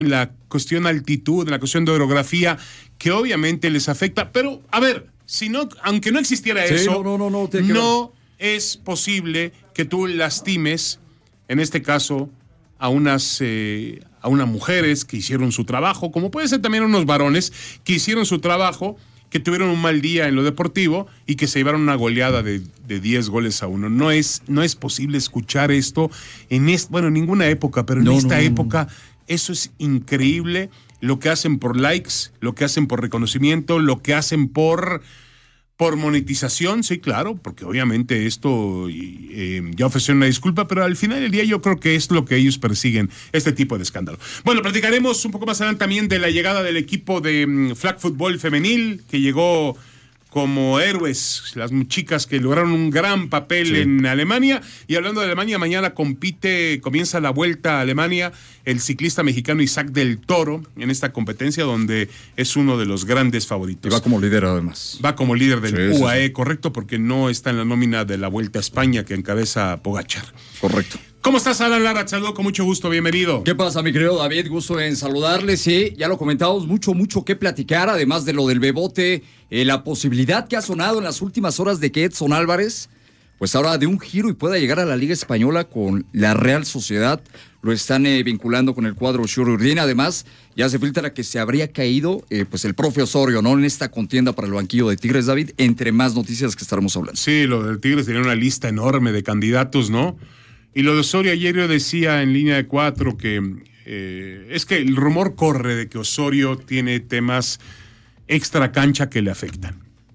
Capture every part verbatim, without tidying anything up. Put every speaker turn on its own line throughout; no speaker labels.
la cuestión altitud, la cuestión de orografía, que obviamente les afecta, pero a ver, si no, aunque no existiera
sí,
eso,
no, no, no, no,
no es posible que tú lastimes, en este caso, a unas eh, a unas mujeres que hicieron su trabajo, como puede ser también unos varones que hicieron su trabajo, que tuvieron un mal día en lo deportivo y que se llevaron una goleada de, de diez goles a uno. No es, no es posible escuchar esto en esta, bueno, en ninguna época, pero en
no,
esta
no, no,
época,
no.
Eso es increíble, lo que hacen por likes, lo que hacen por reconocimiento, lo que hacen por... Por monetización, sí, claro, porque obviamente esto eh, ya ofrecieron una disculpa, pero al final del día yo creo que es lo que ellos persiguen, este tipo de escándalo. Bueno, platicaremos un poco más adelante también de la llegada del equipo de um, flag football femenil, que llegó como héroes, las chicas que lograron un gran papel sí. en Alemania. Y hablando de Alemania, mañana compite, comienza la Vuelta a Alemania, el ciclista mexicano Isaac del Toro, en esta competencia donde es uno de los grandes favoritos.
Y va como líder además.
Va como líder del
sí,
U A E,
sí, sí.
correcto, porque no está en la nómina de la Vuelta a España que encabeza Pogačar.
Correcto.
¿Cómo estás, Alan Lara? Saludo con mucho gusto, bienvenido.
¿Qué pasa, mi querido David? Gusto en saludarles. Sí, ya lo comentamos, mucho, mucho que platicar, además de lo del Bebote, eh, la posibilidad que ha sonado en las últimas horas de que Edson Álvarez, pues ahora de un giro y pueda llegar a la Liga Española con la Real Sociedad. Lo están eh, vinculando con el cuadro Shururdin. Además, ya se filtra que se habría caído eh, pues el profe Osorio, ¿no? En esta contienda para el banquillo de Tigres, David, entre más noticias que estaremos hablando.
Sí, lo del Tigres tenía una lista enorme de candidatos, ¿no? Y lo de Osorio, ayer yo decía en línea de cuatro que eh, es que el rumor corre de que Osorio tiene temas extra cancha que le afectan.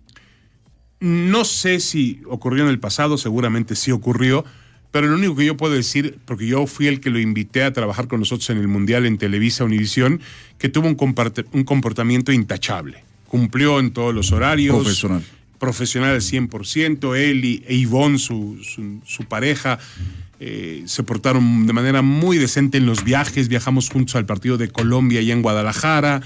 No sé si ocurrió en el pasado, seguramente sí ocurrió, pero lo único que yo puedo decir, porque yo fui el que lo invité a trabajar con nosotros en el Mundial en Televisa Univisión, que tuvo un, compart- un comportamiento intachable. Cumplió en todos los horarios.
Profesional.
Profesional al cien por ciento. Él y e Ivonne, su, su, su pareja, eh, se portaron de manera muy decente en los viajes. Viajamos juntos al partido de Colombia allá en Guadalajara.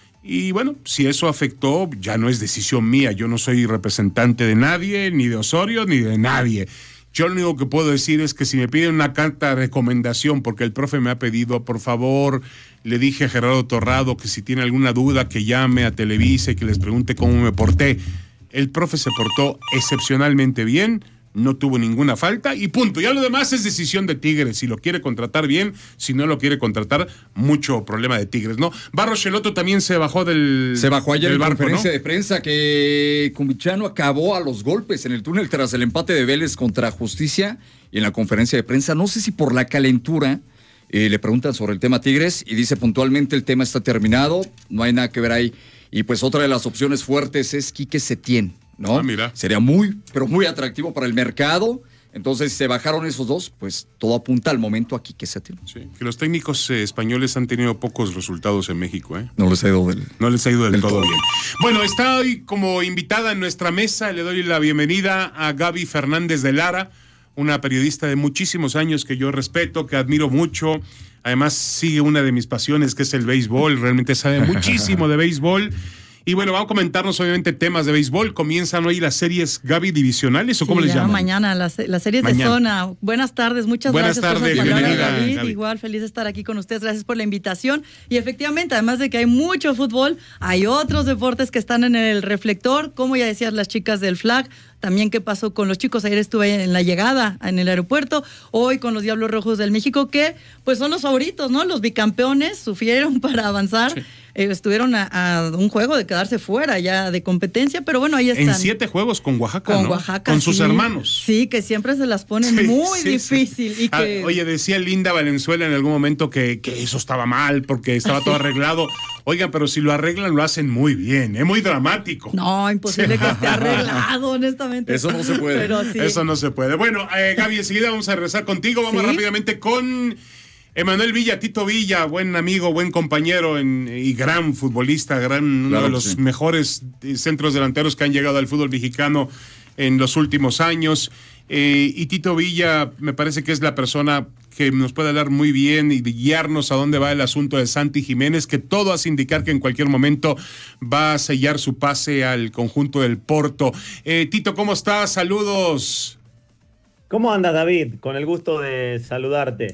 Y bueno, si eso afectó, ya no es decisión mía. Yo no soy representante de nadie, ni de Osorio, ni de nadie. Yo lo único que puedo decir es que si me piden una carta de recomendación, porque el profe me ha pedido, por favor, le dije a Gerardo Torrado que si tiene alguna duda que llame a Televisa y que les pregunte cómo me porté. El profe se portó excepcionalmente bien, no tuvo ninguna falta y punto. Ya lo demás es decisión de Tigres. Si lo quiere contratar bien, si no lo quiere contratar, mucho problema de Tigres, ¿no? Barros Schelotto también se bajó del
Se bajó ayer en
barco,
conferencia
¿no?
de prensa que Cumbichano acabó a los golpes en el túnel tras el empate de Vélez contra Justicia. Y en la conferencia de prensa, no sé si por la calentura, eh, le preguntan sobre el tema Tigres y dice puntualmente el tema está terminado, no hay nada que ver ahí. Y pues otra de las opciones fuertes es Quique Setién, ¿no?
Ah, mira.
Sería muy, pero muy atractivo para el mercado. Entonces se bajaron esos dos, pues todo apunta al momento a Quique Setién.
Sí, que los técnicos eh, españoles han tenido pocos resultados en México, ¿eh?
No les ha ido del,
no les ha ido del,
del
todo,
todo
bien. Bueno, está hoy como invitada en nuestra mesa, le doy la bienvenida a Gaby Fernández de Lara, una periodista de muchísimos años que yo respeto, que admiro mucho. Además sigue una de mis pasiones, que es el béisbol. Realmente sabe muchísimo de béisbol. Y bueno, vamos a comentarnos obviamente temas de béisbol. ¿Comienzan hoy las series, Gaby, divisionales o
sí,
cómo les llaman?
Mañana, las, las series mañana. de zona. Buenas tardes, muchas
Buenas
gracias
tardes,
por sus palabras,
bienvenida,
David.
Gaby.
Igual, feliz de estar aquí con ustedes. Gracias por la invitación. Y efectivamente, además de que hay mucho fútbol, hay otros deportes que están en el reflector. Como ya decías, las chicas del flag. También qué pasó con los chicos. Ayer estuve en la llegada en el aeropuerto. Hoy con los Diablos Rojos del México, que pues son los favoritos, ¿no? Los bicampeones sufrieron para avanzar. Sí. Eh, estuvieron a, a un juego de quedarse fuera ya de competencia, pero bueno, ahí están.
En siete juegos con Oaxaca,
Con
¿no?
Oaxaca,
Con sus
sí.
hermanos.
Sí, que siempre se las ponen sí, muy sí, difícil. Sí. Y que...
ah, oye, decía Linda Valenzuela en algún momento que, que eso estaba mal porque estaba todo arreglado. Oigan, pero si lo arreglan, lo hacen muy bien, es ¿eh? Muy dramático.
No, imposible sí. que esté arreglado, honestamente.
Eso no se puede.
Pero sí.
Eso no se puede. Bueno, eh, Gaby, enseguida vamos a regresar contigo. Vamos ¿Sí? rápidamente con Emanuel Villa, Tito Villa, buen amigo, buen compañero en, y gran futbolista, gran, uno claro, de los sí. mejores centros delanteros que han llegado al fútbol mexicano en los últimos años. Eh, y Tito Villa me parece que es la persona que nos puede hablar muy bien y guiarnos a dónde va el asunto de Santi Jiménez, que todo hace indicar que en cualquier momento va a sellar su pase al conjunto del Porto. Eh, Tito, ¿cómo estás? Saludos.
¿Cómo andas, David? Con el gusto de saludarte.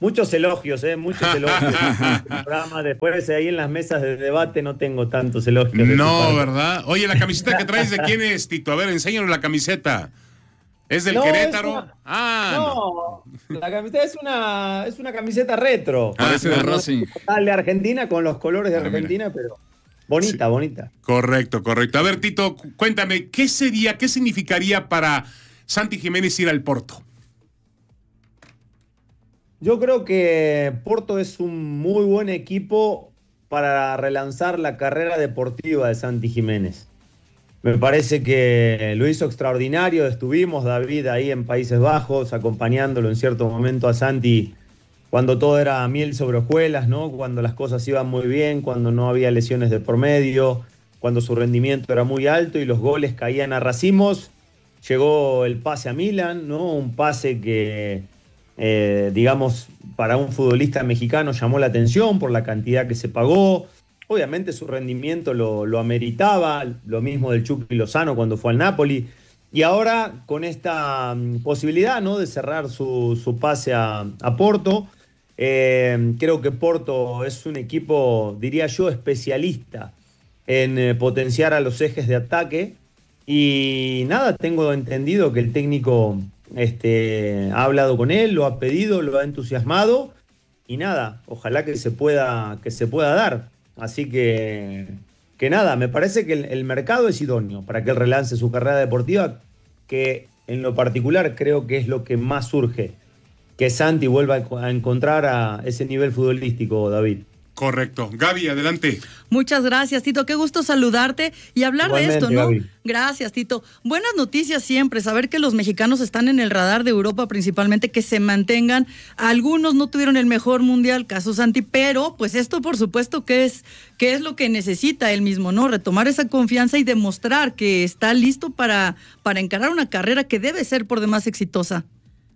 Muchos elogios, ¿eh? Muchos elogios. Programa. Después ahí en las mesas de debate no tengo tantos elogios.
No, ¿verdad? Oye, la camiseta que traes, ¿de quién es, Tito? A ver, enséñanos la camiseta. ¿Es del no, Querétaro? Es una... Ah,
no, no, la camiseta es una, es una camiseta retro.
Parece ah, de Racing.
De Argentina, con los colores de ah, Argentina, mira. Pero bonita, sí. bonita.
Correcto, correcto. A ver, Tito, cuéntame, ¿qué sería, qué significaría para Santi Jiménez ir al Porto?
Yo creo que Porto es un muy buen equipo para relanzar la carrera deportiva de Santi Jiménez. Me parece que lo hizo extraordinario. Estuvimos, David, ahí en Países Bajos, acompañándolo en cierto momento a Santi cuando todo era miel sobre hojuelas, ¿no? Cuando las cosas iban muy bien, cuando no había lesiones de por medio, cuando su rendimiento era muy alto y los goles caían a racimos. Llegó el pase a Milan, ¿no? Un pase que... Eh, digamos, para un futbolista mexicano llamó la atención por la cantidad que se pagó. Obviamente su rendimiento lo, lo ameritaba, lo mismo del Chucky Lozano cuando fue al Napoli. Y ahora con esta um, posibilidad, ¿no?, de cerrar su, su pase a, a Porto, eh, creo que Porto es un equipo, diría yo, especialista en eh, potenciar a los ejes de ataque. Y nada, tengo entendido que el técnico... Este, ha hablado con él, lo ha pedido, lo ha entusiasmado y nada, ojalá que se pueda, que se pueda dar. Así que, que nada, me parece que el, el mercado es idóneo para que él relance su carrera deportiva, que en lo particular creo que es lo que más surge, que Santi vuelva a encontrar a ese nivel futbolístico, David.
Correcto. Gaby, adelante.
Muchas gracias, Tito. Qué gusto saludarte y hablar Igualmente, de esto, ¿no? Gaby. Gracias, Tito. Buenas noticias siempre, saber que los mexicanos están en el radar de Europa principalmente, que se mantengan. Algunos no tuvieron el mejor mundial, caso Santi, pero pues esto por supuesto que es, que es lo que necesita él mismo, ¿no? Retomar esa confianza y demostrar que está listo para, para encarar una carrera que debe ser por demás exitosa.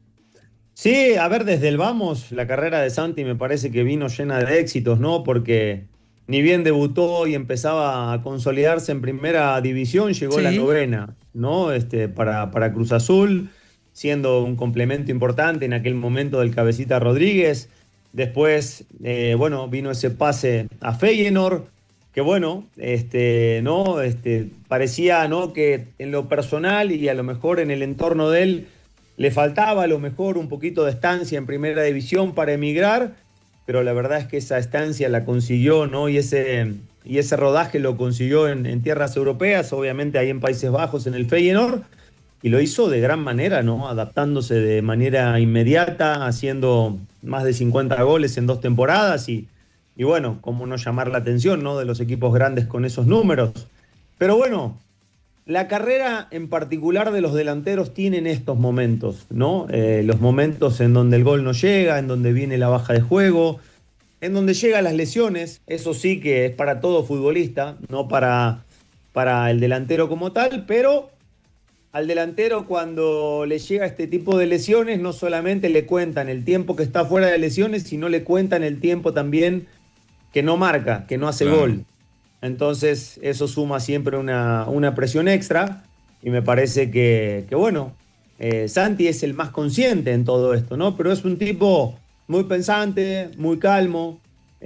Sí, a ver, desde el vamos, la carrera de Santi me parece que vino llena de éxitos, ¿no? Porque ni bien debutó y empezaba a consolidarse en primera división, llegó sí. la novena, ¿no? Este, para, para Cruz Azul, siendo un complemento importante en aquel momento del Cabecita Rodríguez. Después, eh, bueno, vino ese pase a Feyenoord, que bueno, este, ¿no? Este, parecía, ¿no?, que en lo personal y a lo mejor en el entorno de él le faltaba a lo mejor un poquito de estancia en primera división para emigrar, pero la verdad es que esa estancia la consiguió, ¿no? Y ese, y ese rodaje lo consiguió en, en tierras europeas, obviamente ahí en Países Bajos, en el Feyenoord, y lo hizo de gran manera, ¿no? Adaptándose de manera inmediata, haciendo más de cincuenta goles en dos temporadas, y, y bueno, cómo no llamar la atención, ¿no?, de los equipos grandes con esos números. Pero bueno, la carrera en particular de los delanteros tienen estos momentos, ¿no? Eh, los momentos en donde el gol no llega, en donde viene la baja de juego, en donde llegan las lesiones. Eso sí que es para todo futbolista, no para, para el delantero como tal, pero al delantero cuando le llega este tipo de lesiones no solamente le cuentan el tiempo que está fuera de lesiones, sino le cuentan el tiempo también que no marca, que no hace claro. gol. Entonces eso suma siempre una, una presión extra y me parece que, que bueno, eh, Santi es el más consciente en todo esto, ¿no? Pero es un tipo muy pensante, muy calmo,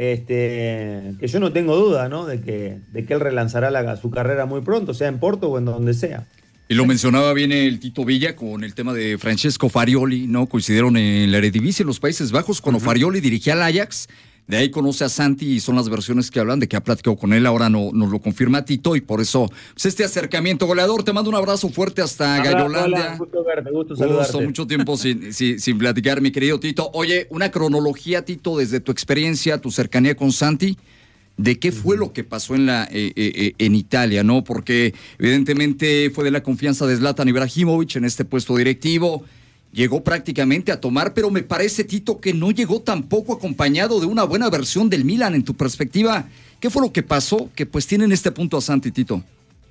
este, que yo no tengo duda, ¿no?, de que, de que él relanzará la, su carrera muy pronto, sea en Porto o en donde sea.
Y lo mencionaba bien el Tito Villa con el tema de Francesco Farioli, ¿no? Coincidieron en la Eredivisie en los Países Bajos cuando uh-huh. Farioli dirigía al Ajax. De ahí conoce a Santi y son las versiones que hablan de que ha platicado con él. Ahora no, nos lo confirma Tito y por eso pues este acercamiento. Goleador, te mando un abrazo fuerte hasta Gallolandia.
Gusto verte, gusto saludarte.
Gusto, mucho tiempo sin, sin, sin platicar, mi querido Tito. Oye, una cronología, Tito, desde tu experiencia, tu cercanía con Santi, de qué fue lo que pasó en, la, eh, eh, en Italia, ¿no? Porque evidentemente fue de la confianza de Zlatan Ibrahimovic en este puesto directivo. Llegó prácticamente a tomar, pero me parece, Tito, que no llegó tampoco acompañado de una buena versión del Milan. En tu perspectiva, ¿qué fue lo que pasó? Que pues tienen este punto a Santi, Tito.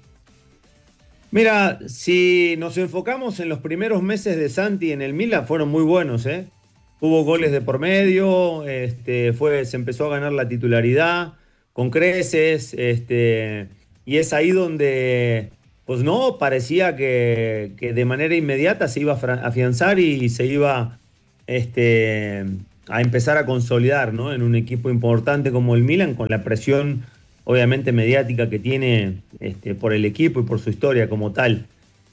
Mira, si nos enfocamos en los primeros meses de Santi en el Milan, fueron muy buenos, ¿eh? Hubo goles de por medio, este, fue, se empezó a ganar la titularidad con creces, este, y es ahí donde... Pues no, parecía que, que de manera inmediata se iba a afianzar y se iba este, a empezar a consolidar, ¿no? En un equipo importante como el Milan, con la presión obviamente mediática que tiene este, por el equipo y por su historia como tal.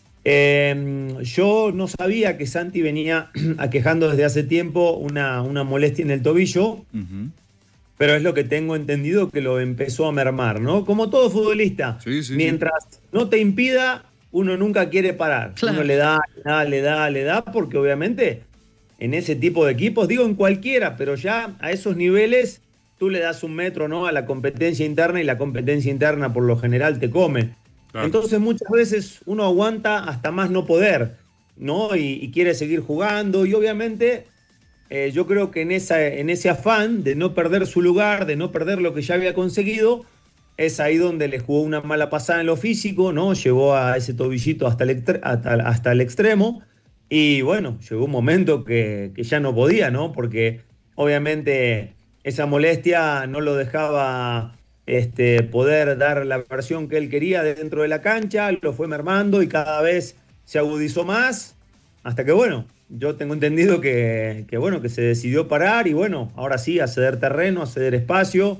Eh, yo no sabía que Santi venía aquejando desde hace tiempo una, una molestia en el tobillo, uh-huh. pero es lo que tengo entendido que lo empezó a mermar, ¿no? Como todo futbolista, sí, sí, mientras sí. no te impida, uno nunca quiere parar. Claro. Uno le da, le da, le da, le da, porque obviamente en ese tipo de equipos, digo en cualquiera, pero ya a esos niveles tú le das un metro, ¿no? A la competencia interna y la competencia interna por lo general te come. Claro. Entonces muchas veces uno aguanta hasta más no poder, ¿no? Y, y quiere seguir jugando y obviamente eh, yo creo que en, esa, en ese afán de no perder su lugar, de no perder lo que ya había conseguido, es ahí donde le jugó una mala pasada en lo físico, ¿no? Llevó a ese tobillito hasta el, hasta, hasta el extremo y bueno, llegó un momento que, que ya no podía, ¿no? Porque obviamente esa molestia no lo dejaba este, poder dar la versión que él quería dentro de la cancha, lo fue mermando y cada vez se agudizó más, hasta que bueno, yo tengo entendido que, que bueno, que se decidió parar y bueno, ahora sí, a ceder terreno, a ceder espacio,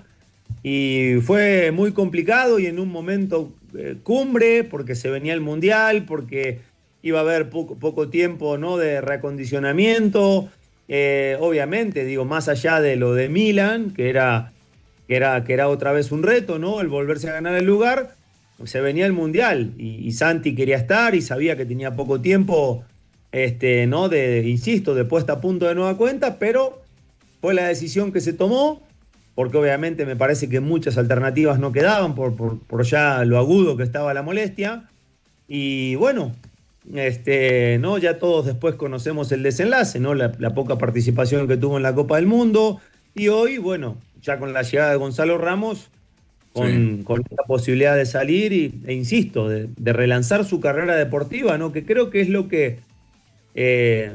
y fue muy complicado y en un momento eh, cumbre, porque se venía el Mundial, porque iba a haber poco, poco tiempo, ¿no? de reacondicionamiento, eh, obviamente, digo, más allá de lo de Milan, que era... Que era, que era otra vez un reto, ¿no? El volverse a ganar el lugar, se venía el Mundial y, y Santi quería estar y sabía que tenía poco tiempo, este, ¿no? De, insisto, de puesta a punto de nueva cuenta, pero fue la decisión que se tomó, porque obviamente me parece que muchas alternativas no quedaban por, por, por ya lo agudo que estaba la molestia. Y bueno, este, ¿no? Ya todos después conocemos el desenlace, ¿no? La, la poca participación que tuvo en la Copa del Mundo. Y hoy, bueno, ya con la llegada de Gonzalo Ramos, con, sí. con la posibilidad de salir y, e insisto, de, de relanzar su carrera deportiva, ¿no? Que creo que es lo que eh,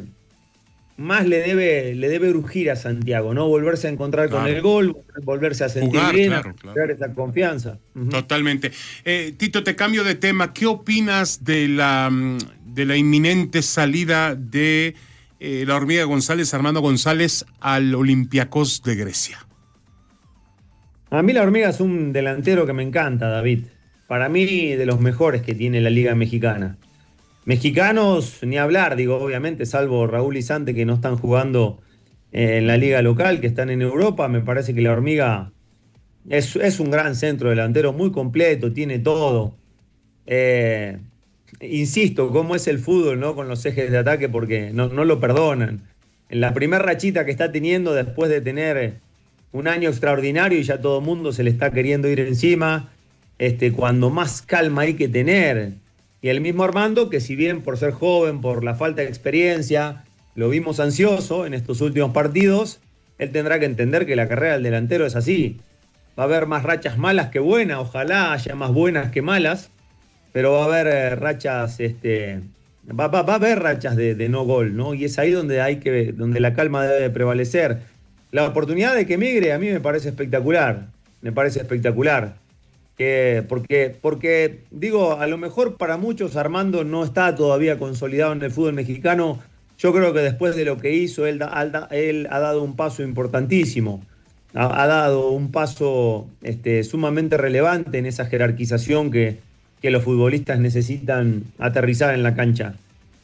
más le debe, le debe urgir a Santiago, ¿no? Volverse a encontrar claro. con el gol, volverse a sentir Jugar, bien, claro, a claro. esa confianza.
Uh-huh. Totalmente. Eh, Tito, te cambio de tema. ¿Qué opinas de la, de la inminente salida de eh, la Hormiga González, Armando González, al Olympiacos de Grecia?
A mí la Hormiga es un delantero que me encanta, David. Para mí, de los mejores que tiene la Liga Mexicana. Mexicanos, ni hablar, digo, obviamente, salvo Raúl y Sante, que no están jugando eh, en la liga local, que están en Europa. Me parece que la Hormiga es, es un gran centro delantero, muy completo, tiene todo. Eh, insisto, cómo es el fútbol, ¿no? Con los ejes de ataque, porque no, no lo perdonan. En la primera rachita que está teniendo, después de tener un año extraordinario y ya todo el mundo se le está queriendo ir encima, este, cuando más calma hay que tener. Y el mismo Armando, que si bien por ser joven, por la falta de experiencia, lo vimos ansioso en estos últimos partidos, él tendrá que entender que la carrera del delantero es así. Va a haber más rachas malas que buenas, ojalá haya más buenas que malas, pero va a haber eh, rachas, este, va, va, va a haber rachas de, de no gol, ¿no? Y es ahí donde hay que, donde la calma debe prevalecer. La oportunidad de que migre a mí me parece espectacular, me parece espectacular. Que, porque, porque, digo, a lo mejor para muchos Armando no está todavía consolidado en el fútbol mexicano. Yo creo que después de lo que hizo, él, da, él ha dado un paso importantísimo. Ha, ha dado un paso este, sumamente relevante en esa jerarquización que, que los futbolistas necesitan aterrizar en la cancha.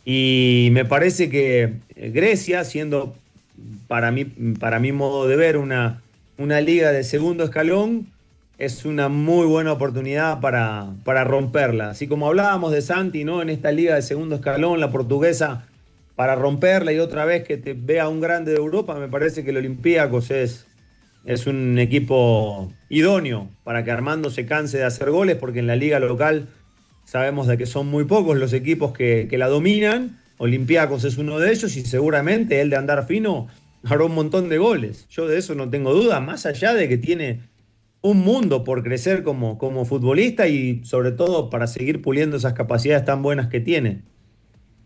Y me parece que Grecia, siendo para mí, para mi modo de ver, una, una liga de segundo escalón, es una muy buena oportunidad para, para romperla. Así como hablábamos de Santi, ¿no? En esta liga de segundo escalón, la portuguesa, para romperla y otra vez que te vea un grande de Europa, me parece que el Olympiacos es, es un equipo idóneo para que Armando se canse de hacer goles, porque en la liga local sabemos de que son muy pocos los equipos que, que la dominan. Olympiacos es uno de ellos y seguramente él, de andar fino, hará un montón de goles. Yo de eso no tengo duda, más allá de que tiene un mundo por crecer como, como futbolista y sobre todo para seguir puliendo esas capacidades tan buenas que tiene.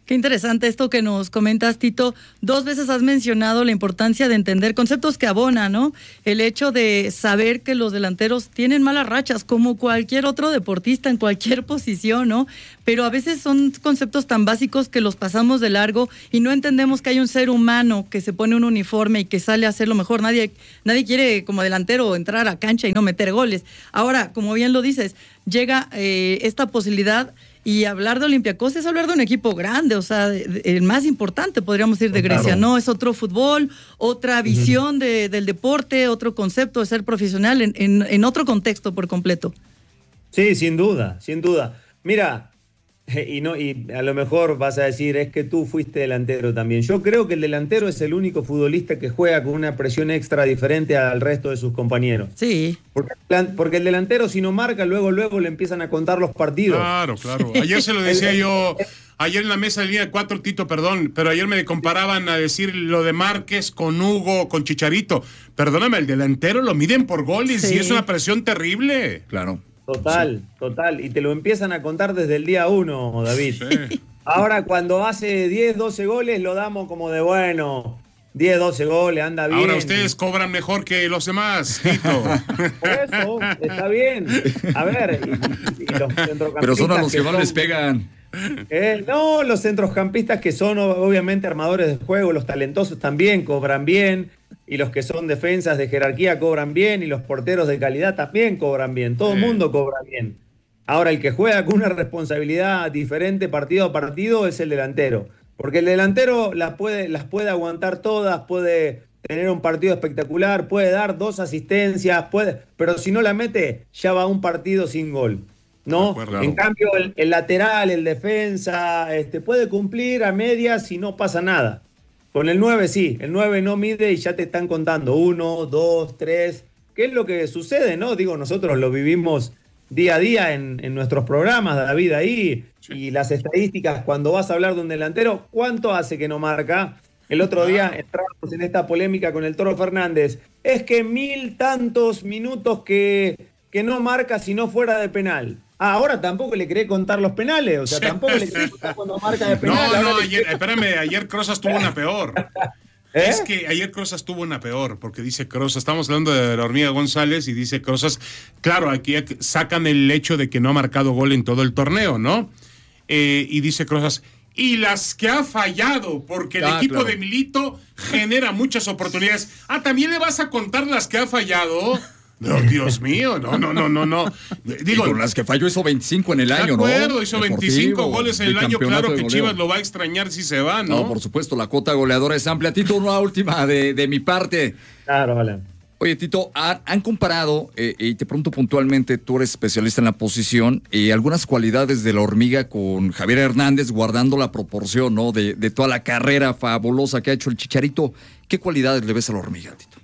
Qué interesante esto que nos comentas, Tito. Dos veces has mencionado la importancia de entender conceptos que abonan, ¿no? El hecho de saber que los delanteros tienen malas rachas, como cualquier otro deportista en cualquier posición, ¿no? Pero a veces son conceptos tan básicos que los pasamos de largo y no entendemos que hay un ser humano que se pone un uniforme y que sale a hacer lo mejor. Nadie, nadie quiere como delantero entrar a la cancha y no meter goles. Ahora, como bien lo dices, llega eh, esta posibilidad. Y hablar de Olympiacos es hablar de un equipo grande, o sea, de, de, el más importante, podríamos decir, de Grecia, claro. ¿No? Es otro fútbol, otra visión uh-huh. de, del deporte, otro concepto de ser profesional en, en, en otro contexto por completo.
Sí, sin duda, sin duda. Mira, y, no, y a lo mejor vas a decir, es que tú fuiste delantero también. Yo creo que el delantero es el único futbolista que juega con una presión extra diferente al resto de sus compañeros.
Sí.
Porque, porque el delantero, si no marca, luego, luego le empiezan a contar los partidos.
Claro, claro. Ayer se lo decía yo, ayer en la mesa de línea cuatro, Tito, perdón, pero ayer me comparaban a decir lo de Márquez con Hugo, con Chicharito. Perdóname, el delantero lo miden por goles sí. y es una presión terrible.
Claro.
Total, sí. total. Y te lo empiezan a contar desde el día uno, David.
Sí.
Ahora, cuando hace diez, doce goles, lo damos como de bueno. diez, doce goles, anda bien.
Ahora ustedes cobran mejor que los demás, Tito.
Por eso, está bien. A ver, y, y los centrocampistas.
Pero son a los que, que no
son,
les pegan.
Eh, no, los centrocampistas que son obviamente armadores de juego, los talentosos también cobran bien. Y los que son defensas de jerarquía cobran bien, y los porteros de calidad también cobran bien. Todo el mundo cobra bien. Ahora, el que juega con una responsabilidad diferente partido a partido es el delantero. Porque el delantero las puede, las puede aguantar todas, puede tener un partido espectacular, puede dar dos asistencias, puede, pero si no la mete, ya va un partido sin gol. ¿No?
Acuerdo.
En cambio, el, el lateral, el defensa, este, puede cumplir a medias y no pasa nada. Con el nueve sí, el nueve no mide y ya te están contando uno, dos, tres. ¿Qué es lo que sucede, no? Digo, nosotros lo vivimos día a día en, en nuestros programas, David, ahí. Sí. Y las estadísticas, cuando vas a hablar de un delantero, ¿cuánto hace que no marca? El otro día entramos en esta polémica con el Toro Fernández. Es que mil tantos minutos que, que no marca si no fuera de penal. Ah, ahora tampoco le querés contar los penales, o sea, tampoco le querés contar cuando marca de penal.
No, no,
ahora
ayer, le... espérame, ayer Crozas tuvo una peor. ¿Eh? Es que ayer Crozas tuvo una peor, porque dice Crozas, estamos hablando de la Hormiga González y dice Crozas, claro, aquí sacan el hecho de que no ha marcado gol en todo el torneo, ¿no? Eh, y dice Crozas, y las que ha fallado, porque el ah, equipo claro. de Milito genera muchas oportunidades. Ah, ¿también le vas a contar las que ha fallado? No, Dios mío, no, no, no, no, no.
Digo, y con las que falló hizo veinticinco en el año, ¿no?
De acuerdo, hizo veinticinco goles en el año, claro que Chivas lo va a extrañar si se va, ¿no?
No, por supuesto, la cuota goleadora es amplia. Tito, una última de, de mi parte.
Claro, vale.
Oye, Tito, han, han comparado, eh, y te pregunto puntualmente, tú eres especialista en la posición, eh, algunas cualidades de la Hormiga con Javier Hernández, guardando la proporción, ¿no? De, de toda la carrera fabulosa que ha hecho el Chicharito. ¿Qué cualidades le ves a la Hormiga, Tito?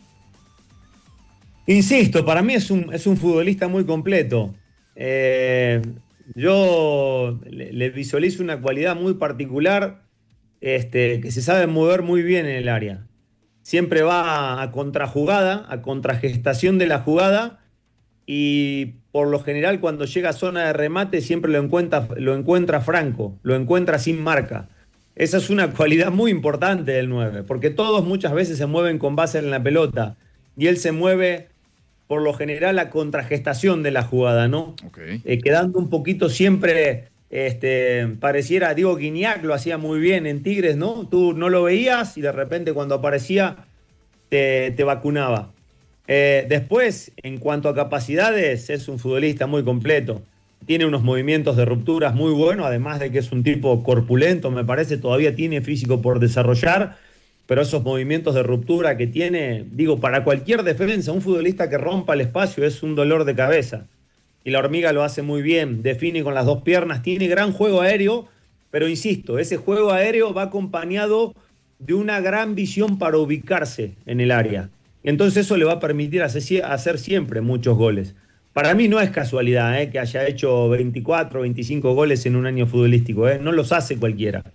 Insisto, para mí es un, es un futbolista muy completo. Eh, yo le, le visualizo una cualidad muy particular, este, que se sabe mover muy bien en el área. Siempre va a contrajugada, a contragestación de la jugada, y por lo general cuando llega a zona de remate siempre lo encuentra, lo encuentra franco, lo encuentra sin marca. Esa es una cualidad muy importante del nueve, porque todos muchas veces se mueven con base en la pelota, y él se mueve por lo general a contragestación de la jugada, ¿no?
Okay.
Eh, quedando un poquito siempre, este, pareciera, Diego Guignac lo hacía muy bien en Tigres, ¿no? Tú no lo veías y de repente cuando aparecía te, te vacunaba. Eh, después, en cuanto a capacidades, es un futbolista muy completo. Tiene unos movimientos de rupturas muy buenos, además de que es un tipo corpulento, me parece, todavía tiene físico por desarrollar. Pero esos movimientos de ruptura que tiene, digo, para cualquier defensa, un futbolista que rompa el espacio es un dolor de cabeza. Y la Hormiga lo hace muy bien, define con las dos piernas, tiene gran juego aéreo, pero insisto, ese juego aéreo va acompañado de una gran visión para ubicarse en el área. Entonces eso le va a permitir hacer, hacer siempre muchos goles. Para mí no es casualidad eh, que haya hecho veinticuatro, veinticinco goles en un año futbolístico, eh, no los hace cualquiera.